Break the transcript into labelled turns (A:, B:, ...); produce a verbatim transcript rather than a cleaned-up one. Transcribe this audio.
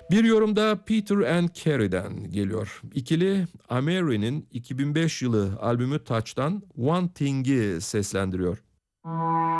A: Bir yorum da Peter and Carrie'den geliyor. İkili Ameri'nin iki bin beş yılı albümü Touch'tan One Thing'i seslendiriyor.